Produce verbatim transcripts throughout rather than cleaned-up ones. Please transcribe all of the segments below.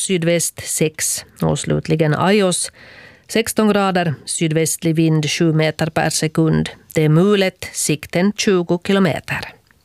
sydväst sex och slutligen Ajos sexton grader, sydvästlig vind sju meter per sekund. Det är mulet, sikten tjugo kilometer.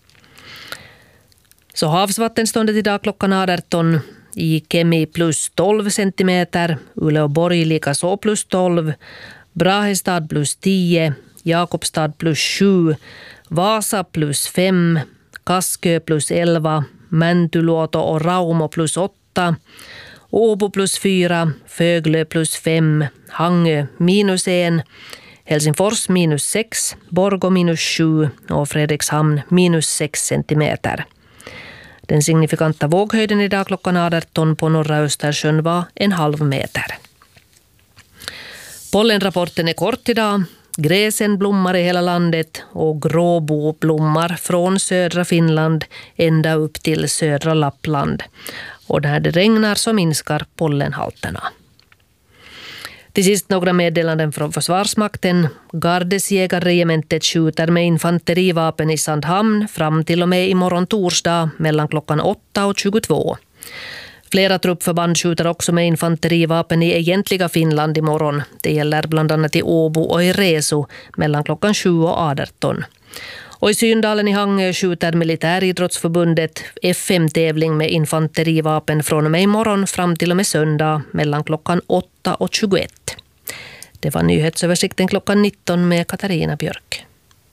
Så havsvattenståndet idag klockan arton, i Kemi plus tolv centimeter, Uleåborg lika så plus tolv, Brahestad plus tio, Jakobstad plus sju, Vasa plus fem, Kaskö plus elva, Mäntyluoto och Raumo plus åtta, Åbo plus fyra, Föglö plus fem, Hangö minus en, Helsingfors minus sex, Borgå minus sju och Fredrikshamn minus sex centimeter. Den signifikanta våghöjden idag klockan arton på norra Östersjön var en halv meter. Pollenrapporten är kort idag. Gräsen blommar i hela landet och gråbo blommar från södra Finland ända upp till södra Lappland. Och när det regnar så minskar pollenhalterna. Till sist några meddelanden från Försvarsmakten. Gardesjägarregementet skjuter med infanterivapen i Sandhamn fram till och med imorgon torsdag mellan klockan åtta och tjugotvå. Flera truppförband skjuter också med infanterivapen i egentliga Finland imorgon. Det gäller bland annat i Åbo och i Reso mellan klockan sju och arton. Och i Syndalen i Hangö skjuter Militäridrottsförbundet F fem-tävling med infanterivapen från och med imorgon fram till och med söndag mellan klockan åtta och tjugoett. Det var nyhetsöversikten klockan nitton med Katarina Björk.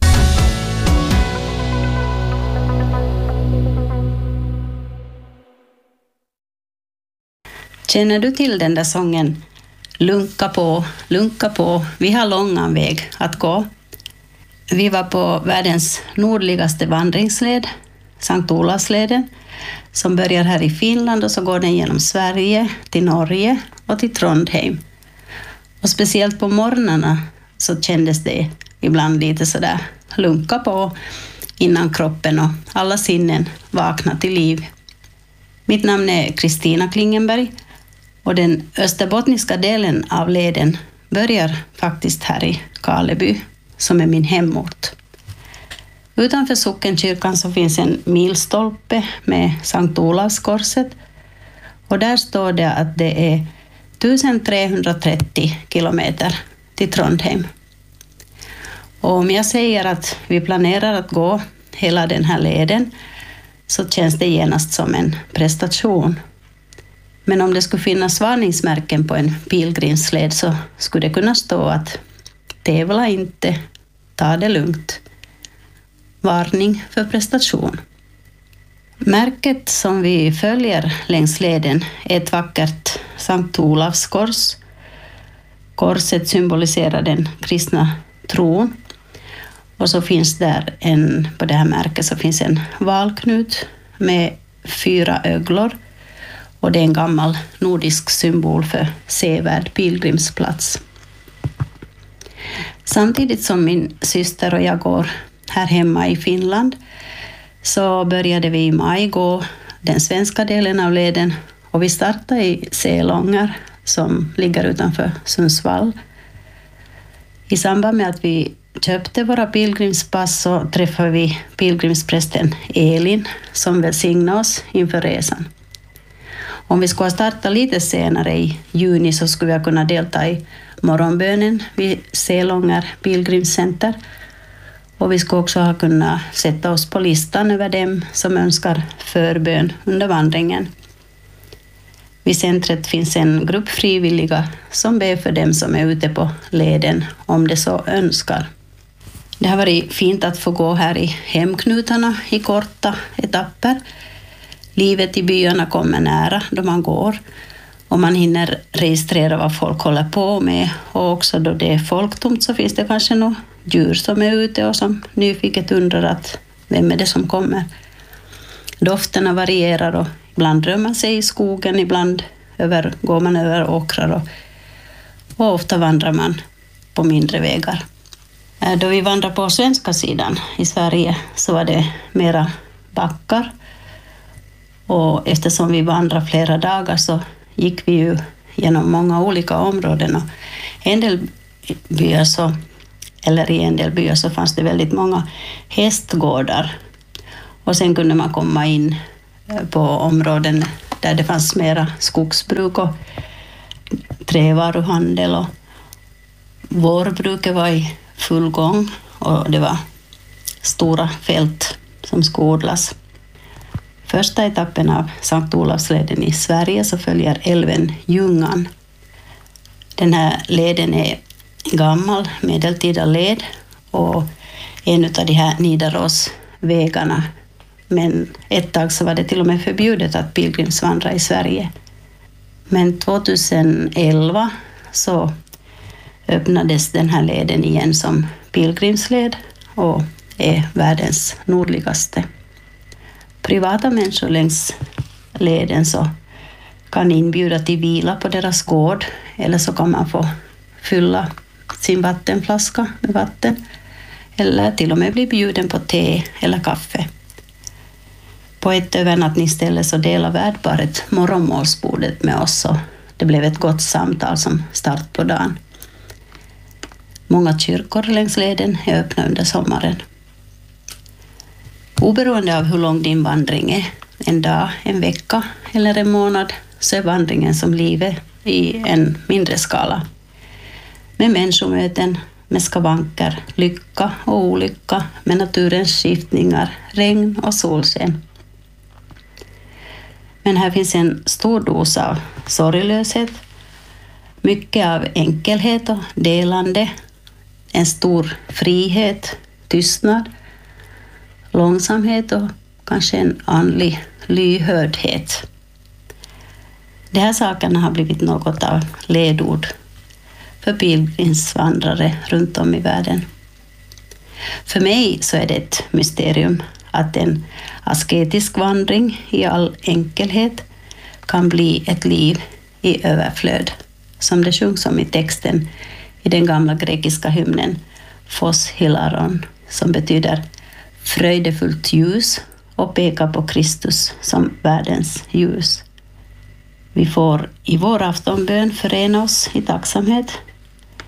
Känner du till den där sången Lunka på, lunka på, vi har långan väg att gå? Vi var på världens nordligaste vandringsled, Sankt Olavsleden, som börjar här i Finland och så går den genom Sverige till Norge och till Trondheim. Och speciellt på morgnarna så kändes det ibland lite sådär lunka på innan kroppen och alla sinnen vaknar till liv. Mitt namn är Kristina Klingenberg och den österbottniska delen av leden börjar faktiskt här i Karleby, som är min hemort. Utanför sockenkyrkan så finns en milstolpe med Sankt Olavskorset och där står det att det är tusentrehundratrettio kilometer till Trondheim. Och om jag säger att vi planerar att gå hela den här leden så känns det genast som en prestation. Men om det skulle finnas varningsmärken på en pilgrimsled så skulle det kunna stå att tävla inte, ta det lugnt. Varning för prestation. Märket som vi följer längs leden är ett vackert Sankt Olavs kors. Korset symboliserar den kristna tron. Och så finns där en, på det här märket så finns en valknut med fyra öglor. Och det är en gammal nordisk symbol för sevärd pilgrimsplats. Samtidigt som min syster och jag går här hemma i Finland så började vi i maj gå den svenska delen av leden och vi startade i Selånger som ligger utanför Sundsvall. I samband med att vi köpte våra pilgrimspass så träffade vi pilgrimsprästen Elin som välsignade oss inför resan. Om vi skulle ha startat lite senare i juni så skulle vi kunna delta i morgonbönen vid Selånger pilgrimscenter. Och vi skulle också ha kunnat sätta oss på listan över dem som önskar förbön under vandringen. Vid centret finns en grupp frivilliga som ber för dem som är ute på leden om det så önskar. Det har varit fint att få gå här i hemknutarna i korta etapper. Livet i byarna kommer nära då man går och man hinner registrera vad folk håller på med. Och också då det är folktomt så finns det kanske några djur som är ute och som nyfiket undrar att vem är det som kommer. Dofterna varierar och ibland rör man sig i skogen, ibland över, går man över åkrar och, och ofta vandrar man på mindre vägar. Då vi vandrar på svenska sidan i Sverige så var det mera backar. Och eftersom vi vandrar flera dagar så gick vi ju genom många olika områden. Och en del byar så, eller i en del byar så fanns det väldigt många hästgårdar. Och sen kunde man komma in på områden där det fanns mera skogsbruk och trävaruhandel, och vårbruket var i full gång och det var stora fält som skulle odlas. Första etappen av Sankt Olavsleden i Sverige så följer älven Ljungan. Den här leden är gammal medeltida led och en av de här Nidarosvägarna. Men ett tag så var det till och med förbjudet att pilgrimsvandra i Sverige. Men tjugoelva så öppnades den här leden igen som pilgrimsled och är världens nordligaste. Privata människor längs leden så kan inbjuda till vila på deras gård, eller så kan man få fylla sin vattenflaska med vatten eller till och med bli bjuden på te eller kaffe. På ett övernattningsställe så delade värdparet morgonmålsbordet med oss och det blev ett gott samtal som start på dagen. Många kyrkor längs leden är öppna under sommaren. Oberoende av hur lång din vandring är, en dag, en vecka eller en månad, så är vandringen som livet i en mindre skala. Med människomöten, med skavanker, lycka och olycka, med naturens skiftningar, regn och solsken. Men här finns en stor dos av sorglöshet, mycket av enkelhet och delande, en stor frihet, tystnad, långsamhet och kanske en andlig lyhördhet. De här sakerna har blivit något av ledord för pilgrimsvandrare runt om i världen. För mig så är det ett mysterium att en asketisk vandring i all enkelhet kan bli ett liv i överflöd, som det sjungs om i texten i den gamla grekiska hymnen Phos Hilaron, som betyder fröjdefullt ljus och pekar på Kristus som världens ljus. Vi får i vår aftonbön förena oss i tacksamhet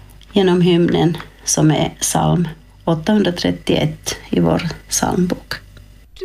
genom hymnen som är psalm åttahundratrettioett i vår psalmbok.